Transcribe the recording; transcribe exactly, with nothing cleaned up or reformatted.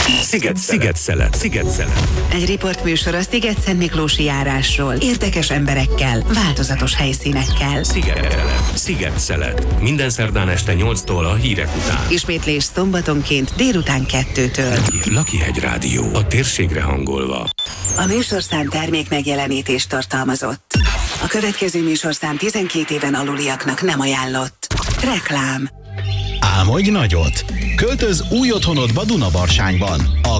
Sziget-Szelet. Sziget-Szelet. Egy riportműsor a Sziget-Szent Miklósi járásról. Érdekes emberekkel, változatos helyszínekkel. Sziget-Szelet. Sziget-Szelet. Minden szerdán este nyolctól a hírek után. Ismétlés szombatonként délután kettőtől. Lakihegy Rádió. A térségre hangolva. A műsorszám termék megjelenítést tartalmazott. A következő műsorszám tizenkét éven aluliaknak nem ajánlott. Reklám. Álmodj nagyot! Költöz új otthonodba Dunabarsányban. A